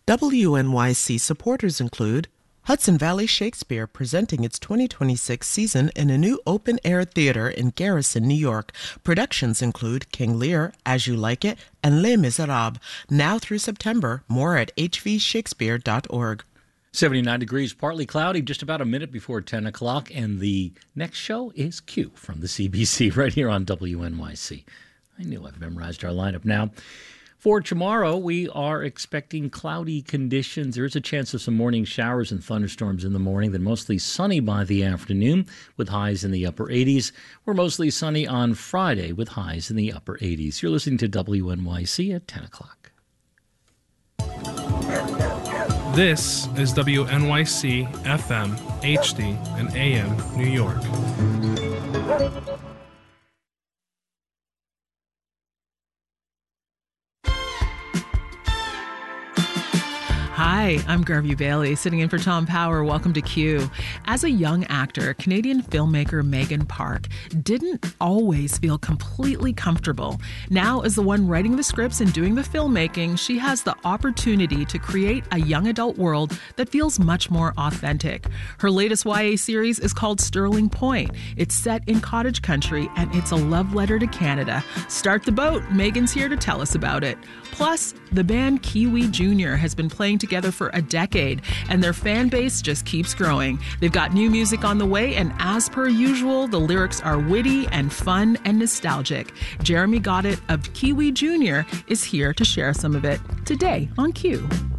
WNYC supporters include Hudson Valley Shakespeare presenting its 2026 season in a new open-air theater in Garrison, New York. Productions include King Lear, As You Like It, and Les Miserables. Now through September. More at hvshakespeare.org. 79 degrees, partly cloudy, just about a minute before 10 o'clock. And the next show is Q from the CBC right here on WNYC. I knew I've memorized our lineup now. For tomorrow, we are expecting cloudy conditions. There is a chance of some morning showers and thunderstorms in the morning, then mostly sunny by the afternoon with highs in the upper 80s. We're mostly sunny on Friday with highs in the upper 80s. You're listening to WNYC at 10 o'clock. This is WNYC FM, HD, and AM New York. Hi, I'm Garvey Bailey, sitting in for Tom Power. Welcome to Q. As a young actor, Canadian filmmaker Megan Park didn't always feel completely comfortable. Now, as the one writing the scripts and doing the filmmaking, she has the opportunity to create a young adult world that feels much more authentic. Her latest YA series is called Sterling Point. It's set in cottage country, and it's a love letter to Canada. Start the boat. Megan's here to tell us about it. Plus, the band Kiwi Jr. has been playing together for a decade, and their fan base just keeps growing. They've got new music on the way, and as per usual, the lyrics are witty and fun and nostalgic. Jeremy Goddard of Kiwi Jr. is here to share some of it today on Q.